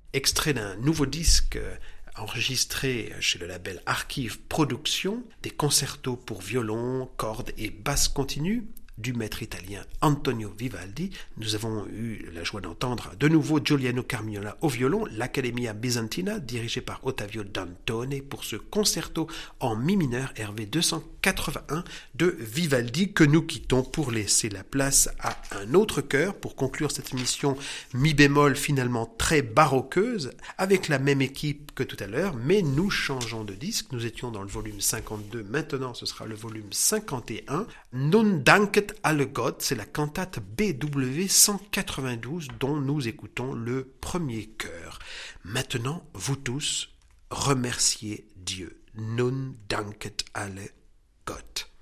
Extrait d'un nouveau disque enregistré chez le label Archive Productions, des concertos pour violon, cordes et basse continue du maître italien Antonio Vivaldi. Nous avons eu la joie d'entendre de nouveau Giuliano Carmignola au violon, l'Accademia Bizantina dirigée par Ottavio Dantone pour ce concerto en mi mineur RV 281 de Vivaldi que nous quittons pour laisser la place à un autre chœur pour conclure cette émission mi bémol finalement très baroqueuse avec la même équipe que tout à l'heure, mais nous changeons de disque. Nous étions dans le volume 52, maintenant ce sera le volume 51. Nun danket alle Gott, c'est la cantate BW 192 dont nous écoutons le premier chœur. Maintenant, vous tous, remerciez Dieu. Nun danket alle Gott.